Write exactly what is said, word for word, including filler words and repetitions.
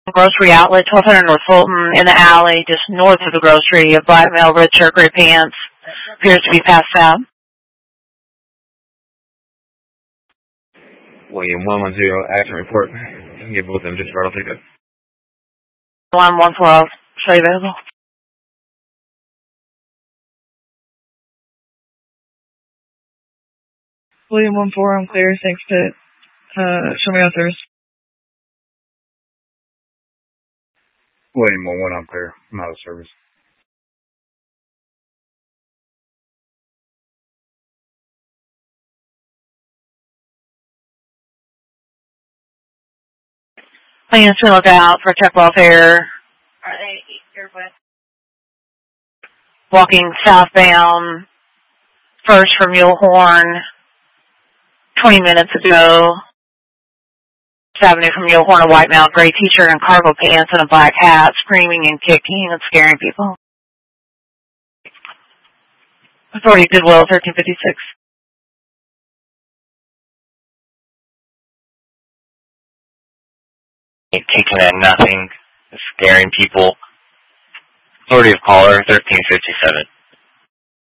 Grocery outlet, twelve hundred North Fulton, in the alley just north of the grocery. A black male, red shirt, gray pants, appears to be passed out. William one one zero, action report. You can give both of them just right off ticket. Line one twelve, show you available. William one four, I'm clear. Thanks to uh, show me out service. William one one, I'm clear. I'm out of service. Plans to look out for check welfare. Walking southbound, first from Mulehorn, twenty minutes ago. Avenue from Mulehorn, a white male, gray t-shirt and cargo pants and a black hat, screaming and kicking and scaring people. Authority Goodwill, thirteen fifty-six. Kicking at nothing, scaring people. Authority of caller, thirteen fifty-seven.